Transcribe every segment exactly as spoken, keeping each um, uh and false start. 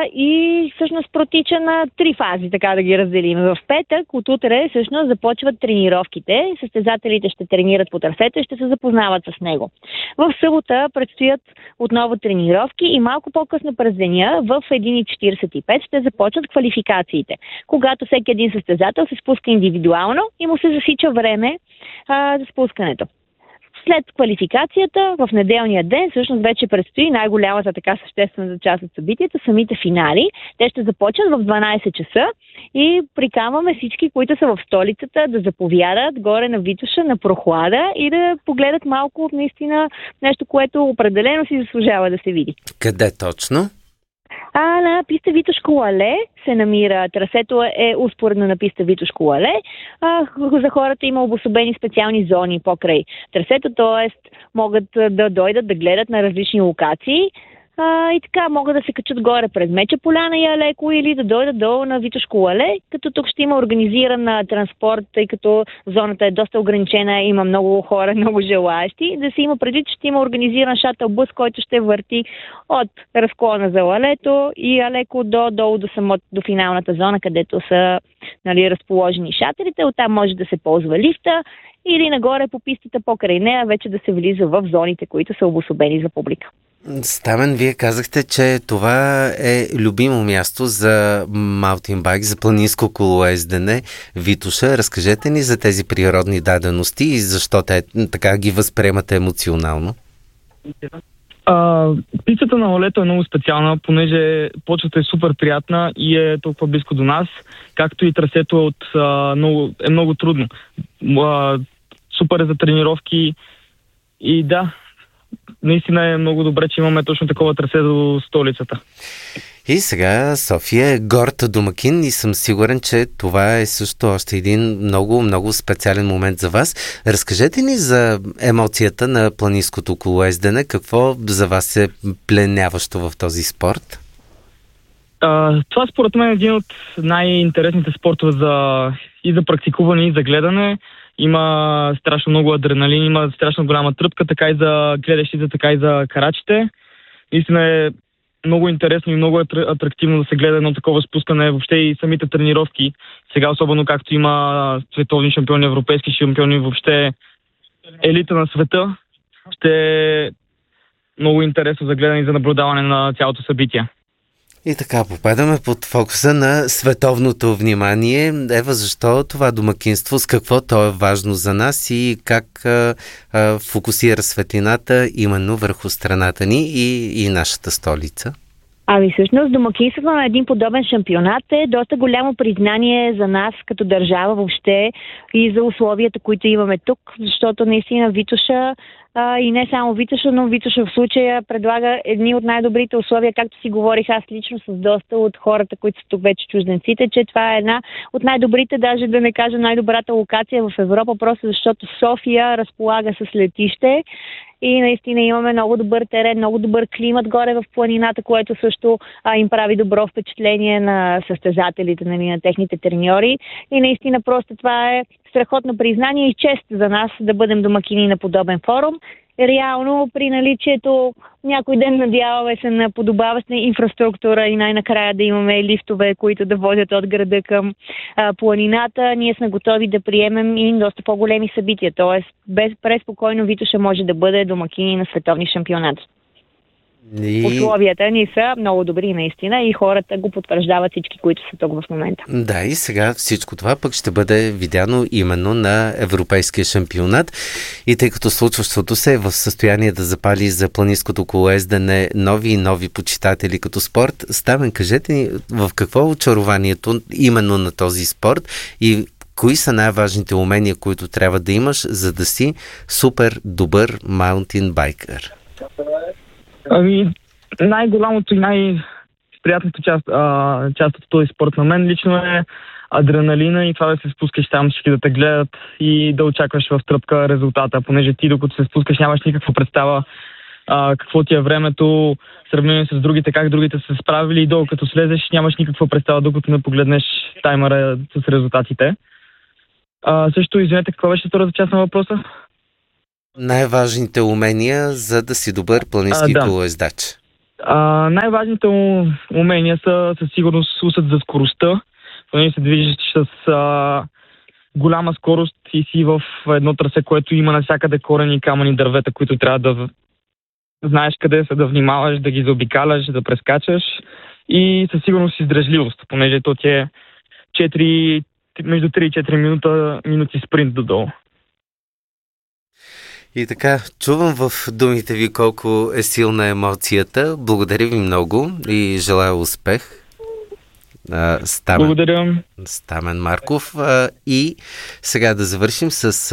и всъщност протича на три фази, така да ги разделим. В петък, от утре, всъщност започват тренировките. Състезателите ще тренират по трасето и ще се запознават с него. В събота предстоят отново тренировки и малко по-късно през деня в едно четиридесет и пет ще започнат квалификациите, когато всеки един състезател се спуска индивидуално и му се засича време а, за спускането. След квалификацията, в неделния ден, всъщност вече предстои най-голямата така съществена част от събитията, самите финали. Те ще започнат в дванайсет часа и приканваме всички, които са в столицата, да заповядат горе на Витоша, на прохлада и да погледат малко наистина нещо, което определено си заслужава да се види. Къде точно? А на писта Витошко але се намира. Трасето е успоредно на писта Витошко але. А, за хората има обособени специални зони покрай трасето, т.е. могат да дойдат да гледат на различни локации. А, и така могат да се качат горе през Меча поляна и Алеко или да дойдат долу на Витошко але, като тук ще има организиран транспорт, тъй като зоната е доста ограничена, има много хора, много желаящи. Да се има предвид, че ще има организиран шатъл бус, който ще върти от разклона за Алето и Алеко до долу до, само, до финалната зона, където са, нали, разположени шатерите. Оттам може да се ползва лифта или нагоре по пистата покрай нея вече да се влиза в зоните, които са обособени за публика. Стамен, вие казахте, че това е любимо място за маунтинбайк, за планинско колоездене Витоша. Разкажете ни за тези природни дадености и защо те така ги възприемате емоционално. А, пистата на Алето е много специална, понеже почвата е супер приятна и е толкова близко до нас, както и трасето е, от, а, много, е много трудно. А, супер е за тренировки и да, наистина е много добре, че имаме точно такова трасе до столицата. И сега София е горд домакин и съм сигурен, че това е също още един много, много специален момент за вас. Разкажете ни за емоцията на планинското колоездене. Какво за вас е пленяващо в този спорт? А, това според мен е един от най-интересните спортове за, и за практикуване, и за гледане. Има страшно много адреналин, има страшно голяма тръпка, така и за гледащите, така и за карачите. Наистина е много интересно и много атрактивно да се гледа едно такова спускане, въобще и самите тренировки. Сега особено както има световни шампиони, европейски шампиони, въобще елита на света, ще е много интересно за гледане и за наблюдаване на цялото събитие. И така, попадаме под фокуса на световното внимание. Ева, защо това домакинство, с какво то е важно за нас и как а, а, фокусира светлината именно върху страната ни и, и нашата столица? Ами всъщност домакинството на един подобен шампионат е доста голямо признание за нас като държава въобще и за условията, които имаме тук, защото наистина Витоша а, и не само Витоша, но Витоша в случая предлага едни от най-добрите условия, както си говорих аз лично с доста от хората, които са тук вече чужденците, че това е една от най-добрите, даже да не кажа най-добрата локация в Европа, просто защото София разполага с летище. И наистина имаме много добър терен, много добър климат горе в планината, което също а, им прави добро впечатление на състезателите, нали, на техните треньори. И наистина просто това е страхотно признание и чест за нас да бъдем домакини на подобен форум. Реално при наличието някой ден надяваме се на подобаваща инфраструктура и най-накрая да имаме лифтове, които да водят от града към а, планината. Ние сме готови да приемем и доста по-големи събития, т.е. без преспокойно Витоша може да бъде домакини на световни шампионати. И... Условията ни са много добри наистина и хората го потвърждават всички, които са тук в момента. Да, и сега всичко това пък ще бъде видяно именно на Европейския шампионат. И тъй като случващото се е в състояние да запали за планинското колоездене нови и нови почитатели като спорт, Стамен, кажете ни в какво е очарованието именно на този спорт и кои са най-важните умения, които трябва да имаш, за да си супер добър маунтинбайкър? Ами, най-голямото и най-приятната част, а, част от този спорт на мен лично е адреналина и това да се спускаш там, всички да те гледат и да очакваш в тръпка резултата, понеже ти докато се спускаш нямаш никаква представа а, какво ти е времето, в сравнение с другите, как другите са справили и долу като слезеш нямаш никаква представа, докато не погледнеш таймера с резултатите. А, също, извинете, какво беше втората част на въпроса? Най-важните умения, за да си добър планински а, да. колоездач. А, най-важните му умения са със сигурност усет за скоростта, понеже се движиш с а, голяма скорост и си в едно трасе, което има навсякъде корени, камъни, дървета, които трябва да знаеш къде са, да внимаваш, да ги заобикаляш, да прескачаш и със сигурност издръжливост, понеже то ти е четири, между три и четири минута, минути спринт додолу. И така, чувам в думите ви колко е силна емоцията. Благодаря ви много и желая успех. Стамен, Благодаря. Стамен Марков. И сега да завършим с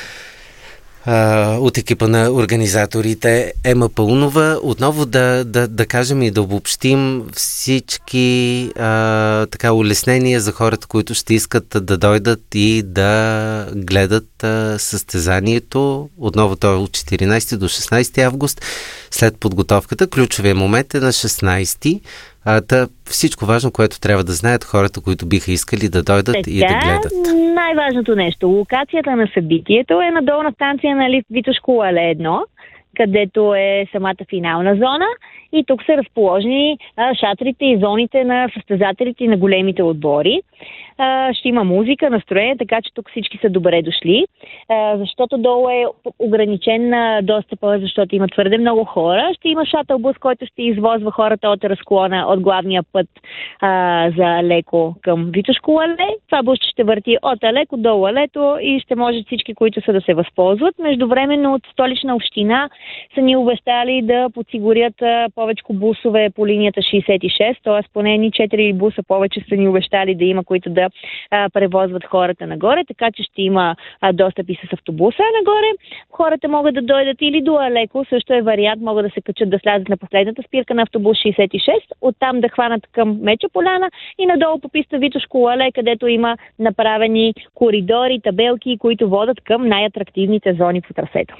от екипа на организаторите Ема Паунова. Отново да, да, да кажем и да обобщим всички а, така улеснения за хората, които ще искат да дойдат и да гледат а, състезанието. Отново то е от четиринайсети до шестнайсети август. След подготовката, ключовия момент е на шестнайсети. А, та, всичко важно, което трябва да знаят хората, които биха искали да дойдат Така, и да гледат. Най-важното нещо. Локацията на събитието е на долна станция на лифт Витошко алея едно, където е самата финална зона. И тук са разположени а, шатрите и зоните на състезателите и на големите отбори. А, ще има музика, настроение, така че тук всички са добре дошли. А, защото долу е ограничен на достъпа, защото има твърде много хора. Ще има шатълбус, който ще извозва хората от разклона, от главния път а, за Алеко към Витошко алея. Това бус ще върти от Алеко до Алето и ще може всички, които са да се възползват. Междувременно от Столична община са ни обещали да подсигурят повече бусове по линията шейсет и шест, т.е. поне ни четири буса повече са ни обещали да има, които да а, превозват хората нагоре, така че ще има а, достъп и с автобуса нагоре. Хората могат да дойдат или до Алеко, също е вариант, могат да се качат да слязат на последната спирка на автобус шейсет и шест, оттам да хванат към Меча поляна и надолу по писта Витошко алея, където има направени коридори, табелки, които водят към най-атрактивните зони по трасето.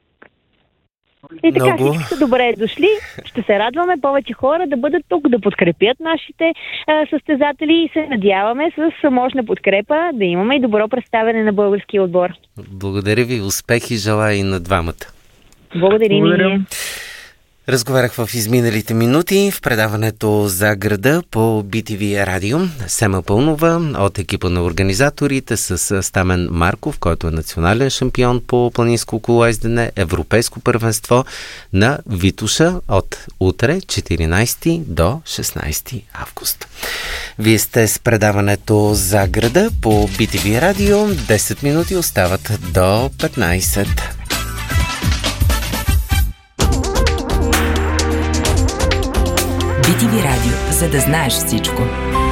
И така, Много. Всички са добре дошли. Ще се радваме повече хора да бъдат тук, да подкрепят нашите а, състезатели и се надяваме с мощна подкрепа да имаме и добро представяне на българския отбор. Благодаря ви, успех и желая и на двамата. Благодарим. Благодаря. Разговарях в изминалите минути в предаването за града по Би Ти Ви радио. Сема Пълнова от екипа на организаторите с Стамен Марков, който е национален шампион по планинско колоездене, европейско първенство на Витоша от утре, четиринайсети до шестнайсети август. Вие сте с предаването за града по Би Ти Ви радио. десет минути остават до петнайсет. Би Ти Ви радио, за да знаеш всичко.